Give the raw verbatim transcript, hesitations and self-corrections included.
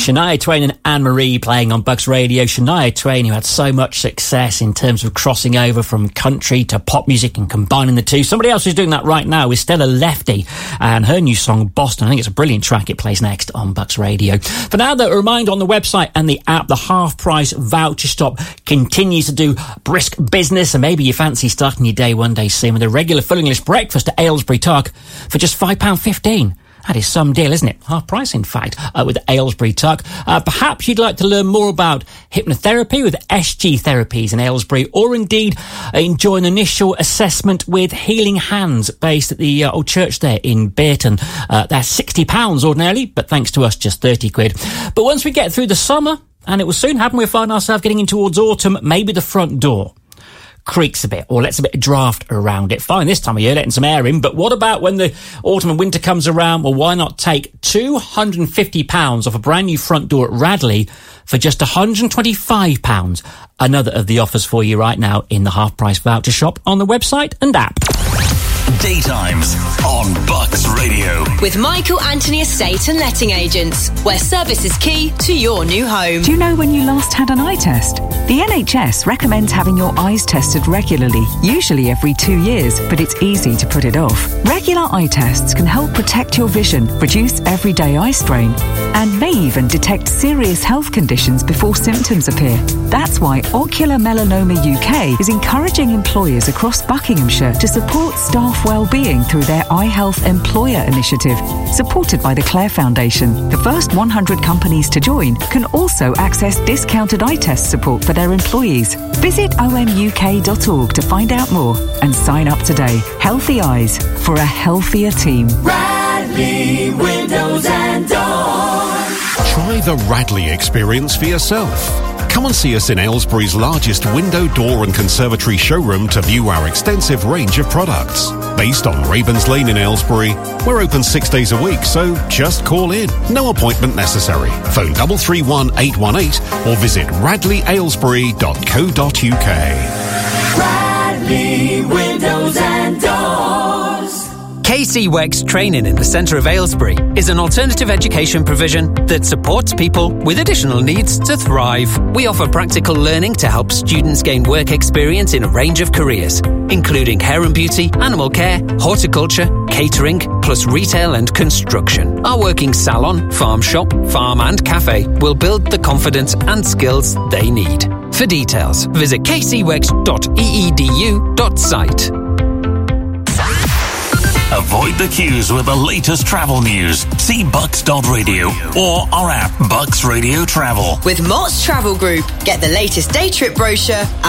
Shania Twain and Anne-Marie playing on Bucks Radio. Shania Twain, who had so much success in terms of crossing over from country to pop music and combining the two. Somebody else who's doing that right now is Stella Lefty, and her new song Boston. I think it's a brilliant track. It plays next on Bucks Radio. For now, though, a reminder on the website and the app, the Half Price Voucher Stop continues to do brisk business, and maybe you fancy starting your day one day soon with a regular full English breakfast at Aylesbury Tuck for just five pounds fifteen. That is some deal, isn't it? Half price, in fact, uh, with Aylesbury Tuck. Uh, perhaps you'd like to learn more about hypnotherapy with S G Therapies in Aylesbury, or indeed uh, enjoy an initial assessment with Healing Hands based at the uh, old church there in Burton. Uh, that's sixty pounds ordinarily, but thanks to us, just thirty quid. But once we get through the summer, and it will soon happen, we'll find ourselves getting in towards autumn, maybe the front door creaks a bit, or lets a bit of draft around it. Fine this time of year, letting some air in, but what about when the autumn and winter comes around? Well, why not take two hundred fifty pounds off a brand new front door at Radley for just one hundred twenty-five pounds? Another of the offers for you right now in the Half Price Voucher Shop on the website and app. Daytimes on Bucks Radio. With Michael Anthony Estate and Letting Agents, where service is key to your new home. Do you know when you last had an eye test? The N H S recommends having your eyes tested regularly, usually every two years, but it's easy to put it off. Regular eye tests can help protect your vision, reduce everyday eye strain, and may even detect serious health conditions before symptoms appear. That's why Ocular Melanoma U K is encouraging employers across Buckinghamshire to support staff well-being through their Eye Health Employer Initiative, supported by the Clare Foundation. The first one hundred companies to join can also access discounted eye test support for their employees. Visit O M U K dot org to find out more and sign up today. Healthy eyes for a healthier team. Radley Windows and Doors. Try the Radley experience for yourself. Come and see us in Aylesbury's largest window, door and conservatory showroom to view our extensive range of products. Based on Ravens Lane in Aylesbury, we're open six days a week, so just call in. No appointment necessary. Phone double three one eight one eight or visit radley aylesbury dot co dot uk. Radley Windows and Doors. K C WEX Training in the centre of Aylesbury is an alternative education provision that supports people with additional needs to thrive. We offer practical learning to help students gain work experience in a range of careers, including hair and beauty, animal care, horticulture, catering, plus retail and construction. Our working salon, farm shop, farm and cafe will build the confidence and skills they need. For details, visit k c wex dot e e d u dot site. Avoid the queues with the latest travel news. See bucks dot radio or our app, Bucks Radio Travel. With Mott's Travel Group, get the latest day trip brochure